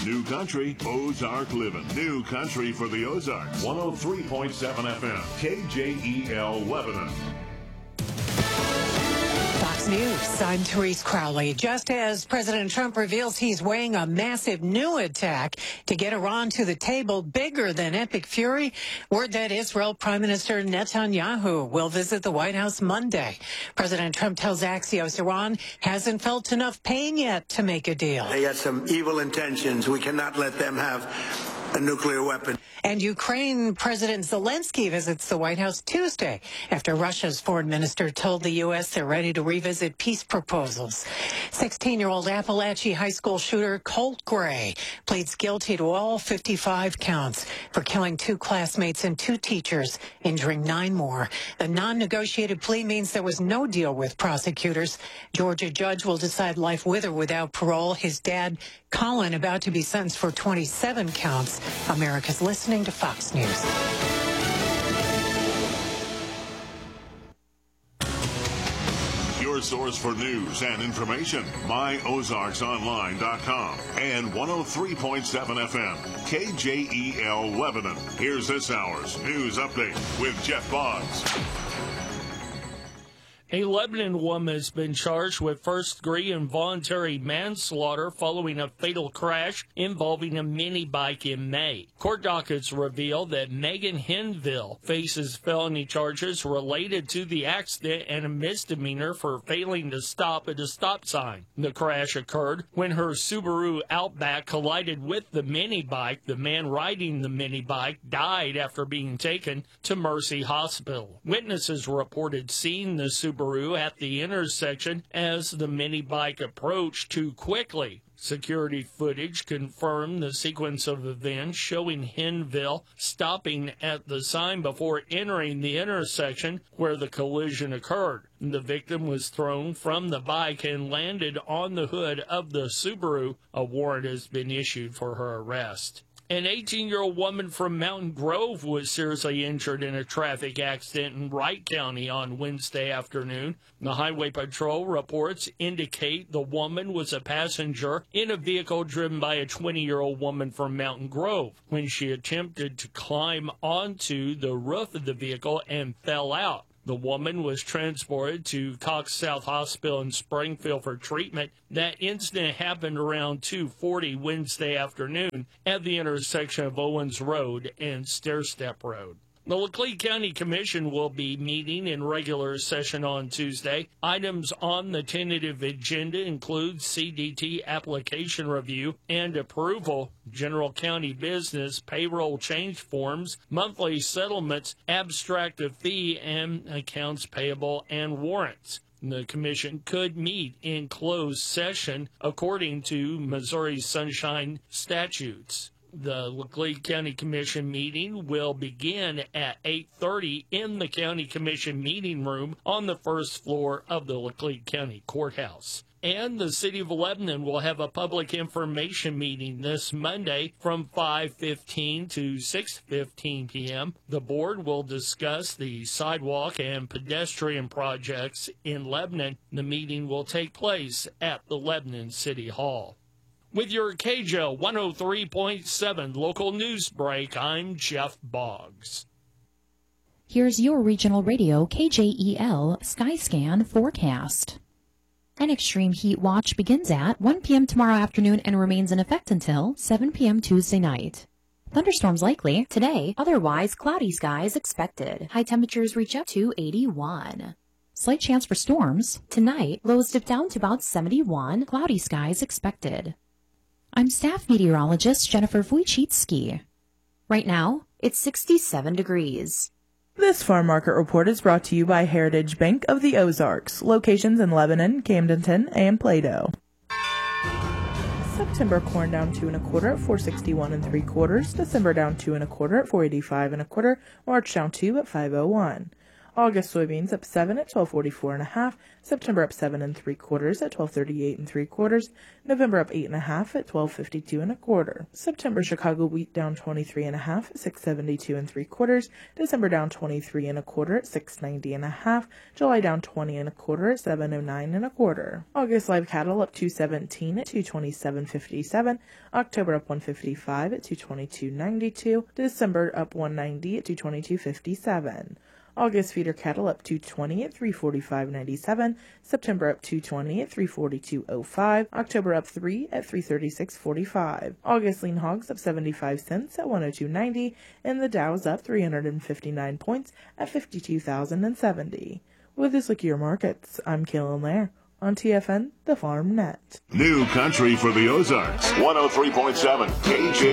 New Country, Ozark Living. New Country for the Ozarks. 103.7 FM, KJEL Lebanon. Fox News, I'm Therese Crowley. Just as President Trump reveals he's weighing a massive new attack to get Iran to the table bigger than Epic Fury, word that Israel Prime Minister Netanyahu will visit the White House Monday. President Trump tells Axios Iran hasn't felt enough pain yet to make a deal. They got some evil intentions. We cannot let them have a nuclear weapon. And Ukraine President Zelensky visits the White House Tuesday after Russia's foreign minister told the U.S. they're ready to revisit peace proposals. 16-year-old Appalachia High School shooter Colt Gray pleads guilty to all 55 counts for killing 2 classmates and 2 teachers, injuring 9 more. The non-negotiated plea means there was no deal with prosecutors. Georgia judge will decide life with or without parole. His dad, Colin, about to be sentenced for 27 counts. America's listening to Fox News. Your source for news and information, myozarksonline.com and 103.7 FM, KJEL Lebanon. Here's this hour's news update with Jeff Boggs. A Lebanon woman has been charged with first-degree involuntary manslaughter following a fatal crash involving a mini bike in May. Court dockets reveal that Megan Henville faces felony charges related to the accident and a misdemeanor for failing to stop at a stop sign. The crash occurred when her Subaru Outback collided with the mini bike. The man riding the mini bike died after being taken to Mercy Hospital. Witnesses reported seeing the Subaru at the intersection as the mini bike approached too quickly. Security footage confirmed the sequence of events showing Henville stopping at the sign before entering the intersection where the collision occurred. The victim was thrown from the bike and landed on the hood of the Subaru. A warrant has been issued for her arrest. An 18-year-old woman from Mountain Grove was seriously injured in a traffic accident in Wright County on Wednesday afternoon. The Highway Patrol reports indicate the woman was a passenger in a vehicle driven by a 20-year-old woman from Mountain Grove when she attempted to climb onto the roof of the vehicle and fell out. The woman was transported to Cox South Hospital in Springfield for treatment. That incident happened around 2:40 Wednesday afternoon at the intersection of Owens Road and Stairstep Road. The Laclede County Commission will be meeting in regular session on Tuesday. Items on the tentative agenda include CDT application review and approval, general county business, payroll change forms, monthly settlements, abstract of fee, and accounts payable and warrants. The commission could meet in closed session according to Missouri's Sunshine statutes. The Laclede County Commission meeting will begin at 8:30 in the County Commission meeting room on the first floor of the Laclede County Courthouse. And the City of Lebanon will have a public information meeting this Monday from 5:15 to 6:15 p.m. The board will discuss the sidewalk and pedestrian projects in Lebanon. The meeting will take place at the Lebanon City Hall. With your KJEL 103.7 local news break, I'm Jeff Boggs. Here's your regional radio KJEL Skyscan forecast. An extreme heat watch begins at 1 p.m. tomorrow afternoon and remains in effect until 7 p.m. Tuesday night. Thunderstorms likely today, otherwise cloudy skies expected. High temperatures reach up to 81. Slight chance for storms. Tonight, lows dip down to about 71, cloudy skies expected. I'm staff meteorologist Jennifer Wojcicki. Right now, it's 67 degrees. This farm market report is brought to you by Heritage Bank of the Ozarks, locations in Lebanon, Camdenton, and Plato. September corn down 2 1/4 at 461 3/4. December down 2 1/4 at 485 1/4. March down 2 at 501. August soybeans up 7 at 12.44.5. September up 7 3/4 at 12.38 3/4. November up 8 1/2 at 12.52 1/4. September Chicago wheat down 23 1/2 at 6.72 3/4. December down 23 1/4 at 6.90 1/2. July down 20 1/4 at 7.09 1/4. August live cattle up 217 at 227.57. October up 155 at 222.92. December up 190 at 222.57. August feeder cattle up 220 at 345.97. September up 220 at 342.05. October up 3 at 336.45. August lean hogs up 75 cents at 102.90. And the Dow's up 359 points at 52,070. With this look at your markets, I'm Kaylin Lair on TFN, the Farm Net. New country for the Ozarks. 103.7 KJ.